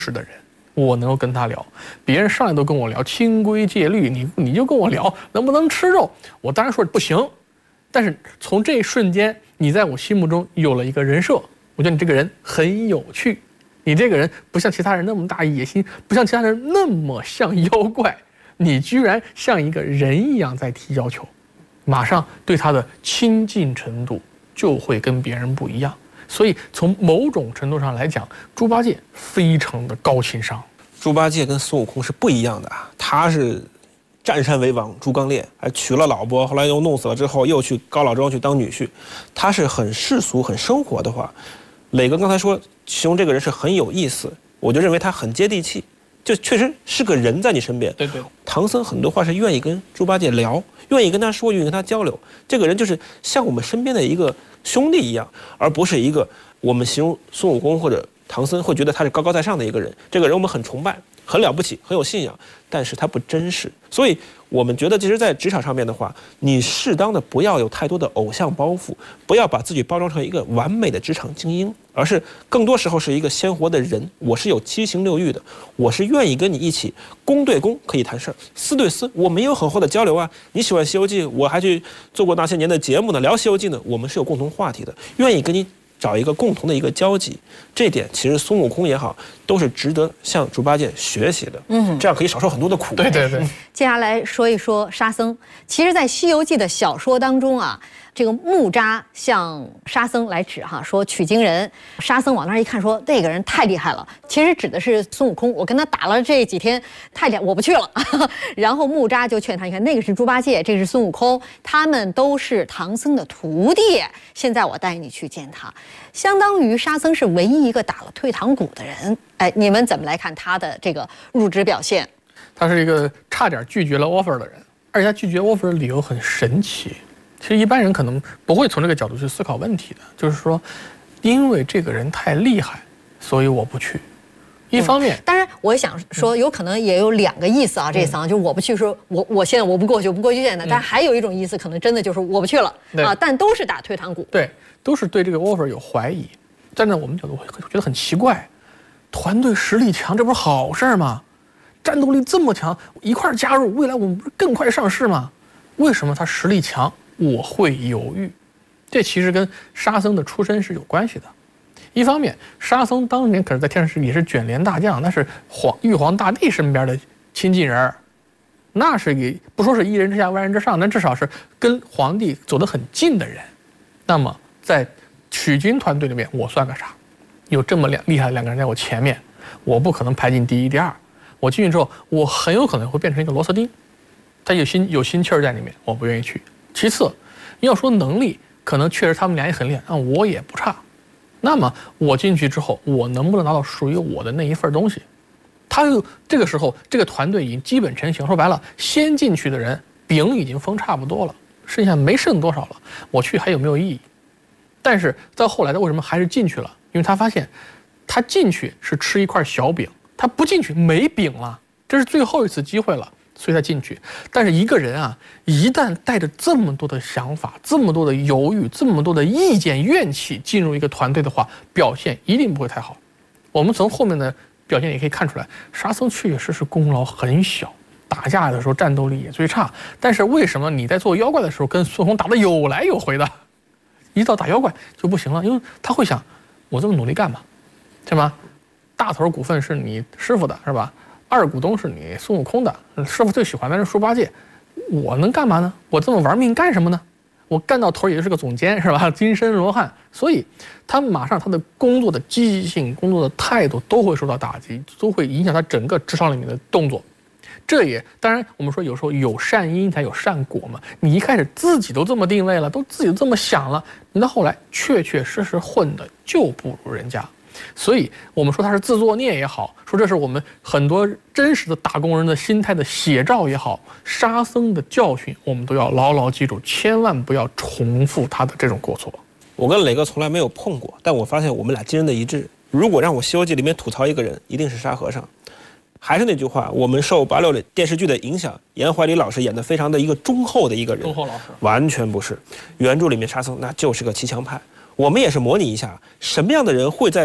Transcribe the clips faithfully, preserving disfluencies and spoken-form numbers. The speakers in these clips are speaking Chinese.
识的人，我能够跟他聊。别人上来都跟我聊清规戒律，你你就跟我聊能不能吃肉，我当然说不行。但是从这一瞬间，你在我心目中有了一个人设，我觉得你这个人很有趣，你这个人不像其他人那么大野心，不像其他人那么像妖怪，你居然像一个人一样在提要求，马上对他的亲近程度就会跟别人不一样。所以从某种程度上来讲，猪八戒非常的高情商。 猪八戒跟孙悟空是不一样的啊，他是占山为王，猪刚鬣，还娶了老婆，后来又弄死了之后，又去高老庄去当女婿。他是很世俗、很生活的话，磊哥刚才说形容这个人是很有意思，我就认为他很接地气，就确实是个人在你身边。 对对， 唐僧很多话是愿意跟猪八戒聊，愿意跟他说，愿意跟他交流。这个人就是像我们身边的一个兄弟一样，而不是一个我们形容孙悟空或者唐僧会觉得他是高高在上的一个人。这个人我们很崇拜，很了不起，很有信仰，但是他不真实。所以我们觉得，其实，在职场上面的话，你适当的不要有太多的偶像包袱，不要把自己包装成一个完美的职场精英，而是更多时候是一个鲜活的人。我是有七情六欲的，我是愿意跟你一起公对公可以谈事儿，私对私我们也有很厚的交流啊。你喜欢《西游记》，我还去做过那些年的节目呢，聊《西游记》呢，我们是有共同话题的，愿意跟你找一个共同的一个交集。这点其实孙悟空也好，都是值得向猪八戒学习的。嗯，这样可以少受很多的苦。 对对对。 接下来说一说沙僧。其实，在《西游记》的小说当中啊，这个木吒向沙僧来指哈，说取经人。沙僧往那儿一看，说那个人太厉害了。其实指的是孙悟空，我跟他打了这几天，太厉害，我不去了。然后木吒就劝他，你看那个是猪八戒，这个是孙悟空，他们都是唐僧的徒弟。现在我带你去见他，相当于沙僧是唯一一个打了退堂鼓的人。哎，你们怎么来看他的这个入职表现？ 他是一个差点拒绝了 offer 的人，而且他拒绝 offer 的理由很神奇。其实一般人可能不会从这个角度去思考问题的，就是说，因为这个人太厉害，所以我不去。一方面， 嗯、当然我想说，有可能也有两个意思啊。嗯、这层就是我不去，说我我现在我不过去，我不过去见他。嗯、但还有一种意思，可能真的就是我不去了啊。但都是打退堂鼓， 对，都是对这个 offer 有怀疑。站在我们角度会觉得很奇怪，团队实力强，这不是好事吗？战斗力这么强，一块加入，未来我们不是更快上市吗？为什么他实力强，我会犹豫？这其实跟沙僧的出身是有关系的。一方面，沙僧当年可是在天上也是卷帘大将，那是皇玉皇大帝身边的亲近人，那是给不说是一人之下万人之上，但至少是跟皇帝走得很近的人。那么在取经团队里面，我算个啥？有这么两厉害的两个人在我前面，我不可能排进第一、第二。我进去之后，我很有可能会变成一个螺丝钉，他有心有心气儿在里面，我不愿意去。其次，要说能力，可能确实他们俩也很厉害，但我也不差。那么我进去之后，我能不能拿到属于我的那一份东西？他又这个时候，这个团队已经基本成型。说白了，先进去的人饼已经封差不多了，剩下没剩多少了，我去还有没有意义？但是到后来，他为什么还是进去了？因为他发现，他进去是吃一块小饼。他不进去没饼了，这是最后一次机会了，所以他进去。但是一个人啊，一旦带着这么多的想法、这么多的犹豫、这么多的意见、怨气进入一个团队的话，表现一定不会太好。我们从后面的表现也可以看出来，沙僧确实是功劳很小，打架的时候战斗力也最差。但是为什么你在做妖怪的时候跟孙悟空打得有来有回的，一到打妖怪就不行了？因为他会想，我这么努力干嘛，对吗？大头股份是你师傅的，是吧？二股东是你孙悟空的，师傅最喜欢的是猪八戒，我能干嘛呢？我这么玩命干什么呢？我干到头也就是个总监，是吧？金身罗汉，所以他马上他的工作的积极性、工作的态度都会受到打击，都会影响他整个职场里面的动作。这也当然，我们说有时候有善因才有善果嘛。你一开始自己都这么定位了，都自己都这么想了，你到后来确确实实混的就不如人家。所以我们说他是自作孽也好，说这是我们很多真实的打工人的心态的写照也好，沙僧的教训我们都要牢牢记住，千万不要重复他的这种过错。 我跟磊哥从来没有碰过，但我发现我们俩惊人的一致。如果让我《西游记》里面吐槽一个人，一定是沙和尚。还是那句话，我们受八六电视剧的影响，严怀礼老师演的非常的一个忠厚的一个人， 忠厚老师完全不是。原著里面沙僧那就是个骑墙派。我们也是模拟一下，什么样的人会在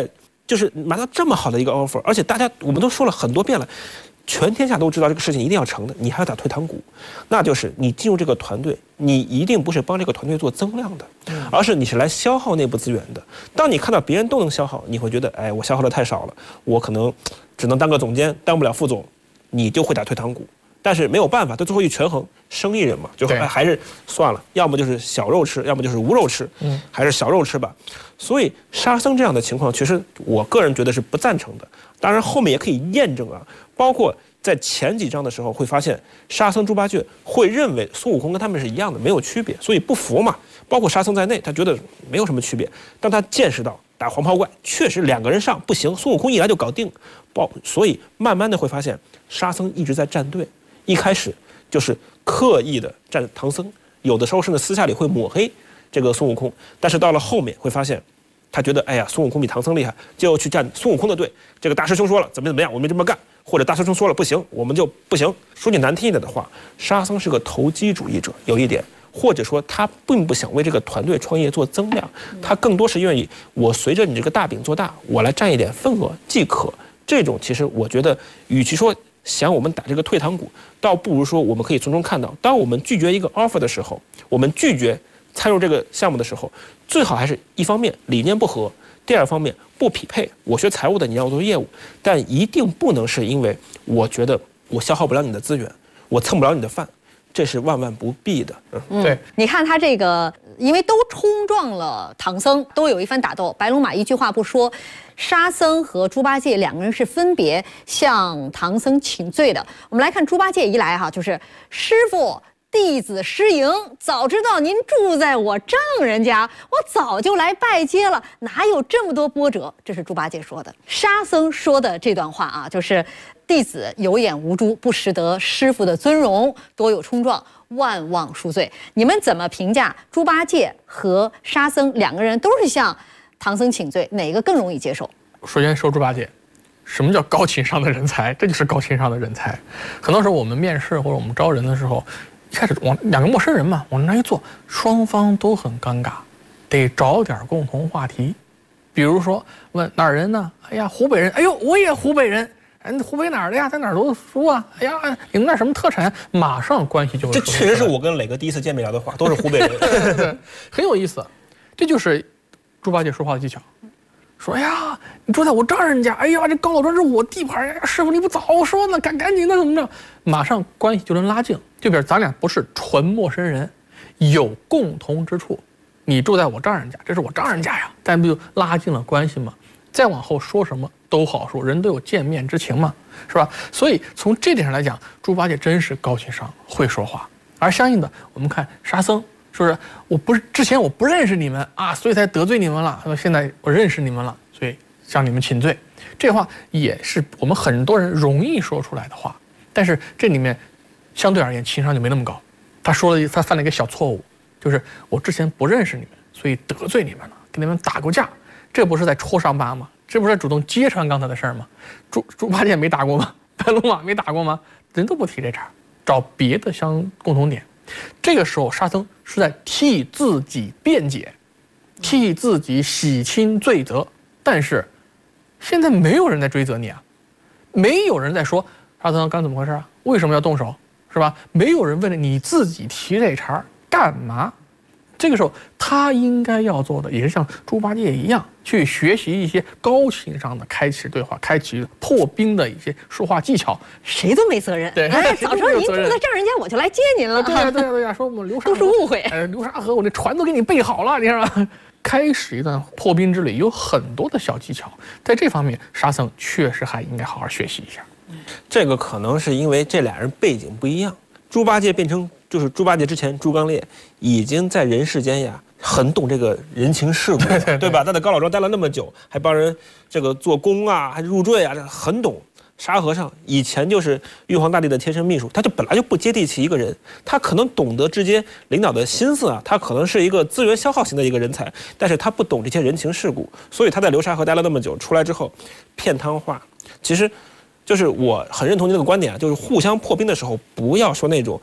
就是拿到这么好的一个 offer， 而且大家我们都说了很多遍了。全天下都知道这个事情一定要成的，你还要打退堂鼓，那就是你进入这个团队，你一定不是帮这个团队做增量的，而是你是来消耗内部资源的。当你看到别人都能消耗，你会觉得，哎，我消耗的太少了，我可能只能当个总监，当不了副总，你就会打退堂鼓。但是没有办法，到最后一权衡，生意人嘛，就还是算了，要么就是小肉吃，要么就是无肉吃，嗯，还是小肉吃吧。所以沙僧这样的情况，其实我个人觉得是不赞成的。当然后面也可以验证啊，包括在前几章的时候会发现，沙僧、猪八戒会认为孙悟空跟他们是一样的，没有区别，所以不服嘛。包括沙僧在内，他觉得没有什么区别。当他见识到打黄袍怪确实两个人上不行，孙悟空一来就搞定，包所以慢慢的会发现，沙僧一直在站队，一开始就是刻意的站唐僧，有的时候甚至私下里会抹黑这个孙悟空，但是到了后面会发现。他觉得，哎呀，孙悟空比唐僧厉害，就去站孙悟空的队。这个大师兄说了，怎么怎么样，我们这么干；或者大师兄说了不行，我们就不行。说句难听一点的话，沙僧是个投机主义者，有一点，或者说他并不想为这个团队创业做增量，他更多是愿意我随着你这个大饼做大，我来占一点份额即可。这种其实我觉得，与其说想我们打这个退堂鼓，倒不如说我们可以从中看到，当我们拒绝一个 offer 的时候，我们拒绝参入这个项目的时候，最好还是一方面理念不合，第二方面不匹配。我学财务的，你让我做业务，但一定不能是因为我觉得我消耗不了你的资源，我蹭不了你的饭，这是万万不必的。 嗯，对，你看他这个，因为都冲撞了唐僧，都有一番打斗。白龙马一句话不说，沙僧和猪八戒两个人是分别向唐僧请罪的。我们来看猪八戒一来哈，就是师傅。弟子失迎，早知道您住在我丈人家，我早就来拜接了，哪有这么多波折？这是猪八戒说的。沙僧说的这段话啊，就是弟子有眼无珠，不识得师傅的尊荣，多有冲撞，万望恕罪。你们怎么评价猪八戒和沙僧两个人都是向唐僧请罪，哪个更容易接受？ 首先说猪八戒。什么叫高情商的人才？这就是高情商的人才。很多时候我们面试或者我们招人的时候，一开始往两个陌生人嘛，往那一坐，双方都很尴尬，得找点共同话题。比如说问哪儿人呢？哎呀，湖北人。哎呦，我也湖北人。哎，湖北哪儿的呀？在哪儿读的书啊？哎呀，你们那什么特产？马上关系就会。 这确实是我跟磊哥第一次见面聊的话，都是湖北人， 很有意思。这就是猪八戒说话的技巧。说哎呀，你住在我丈人家，哎呀，这高老庄是我地盘，哎呀，师傅你不早说呢，赶赶紧的怎么着，马上关系就能拉近。就比如咱俩不是纯陌生人，有共同之处。你住在我丈人家，这是我丈人家呀，咱不就拉近了关系吗？再往后说什么都好说，人都有见面之情嘛，是吧？所以从这点上来讲，猪八戒真是高情商，会说话。而相应的，我们看沙僧。说是我不是之前我不认识你们啊，所以才得罪你们了。那么现在我认识你们了，所以向你们请罪。这话也是我们很多人容易说出来的话，但是这里面相对而言情商就没那么高。他说了，他犯了一个小错误，就是我之前不认识你们，所以得罪你们了，跟你们打过架。这不是在戳伤疤吗？这不是在主动揭穿刚才的事儿吗？猪猪八戒没打过吗？白龙马没打过吗？人都不提这茬，找别的相共同点。这个时候，沙僧是在替自己辩解，替自己洗清罪责。但是，现在没有人在追责你啊，没有人在说沙僧刚怎么回事啊？为什么要动手？是吧？没有人问你自己提这茬干嘛？这个时候，他应该要做的也是像猪八戒一样，去学习一些高情商的开启对话、开启破冰的一些说话技巧。 谁都没责任。 对， 哎，早说您住在丈人家，我就来接您了。 对呀，对呀，对呀，说我们流沙都是误会。 哎，流沙河，我这船都给你备好了，你看吧。开始一段破冰之旅，有很多的小技巧，在这方面，沙僧确实还应该好好学习一下。 这个可能是因为这俩人背景不一样。猪八戒变成就是猪八戒之前，猪刚鬣已经在人世间呀，很懂这个人情世故，对, 对, 对吧？他在高老庄待了那么久，还帮人这个做工啊，还入赘啊，很懂。沙和尚以前就是玉皇大帝的贴身秘书，他就本来就不接地气一个人，他可能懂得直接领导的心思啊，他可能是一个资源消耗型的一个人才，但是他不懂这些人情世故，所以他在流沙河待了那么久，出来之后骗汤话。其实就是我很认同你这个观点啊，就是互相破冰的时候，不要说那种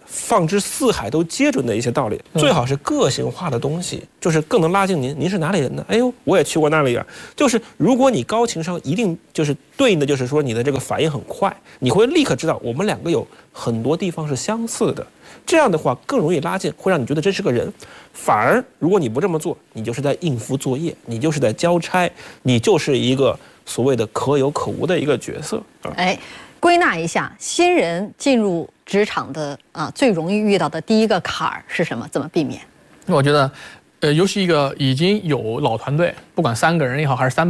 放之四海都皆准的一些道理，最好是个性化的东西，就是更能拉近您。您是哪里人呢？哎呦，我也去过那里啊。就是如果你高情商，一定就是对应的就是说你的这个反应很快，你会立刻知道我们两个有很多地方是相似的。这样的话更容易拉近，会让你觉得这是个人。反而如果你不这么做，你就是在应付作业，你就是在交差，你就是一个所谓的可有可无的一个角色啊。 哎，归纳一下，新人进入职场的啊最容易遇到的第一个坎儿是什么？怎么避免？ 我觉得，呃，尤其一个已经有老团队，不管三个人也好，还是三。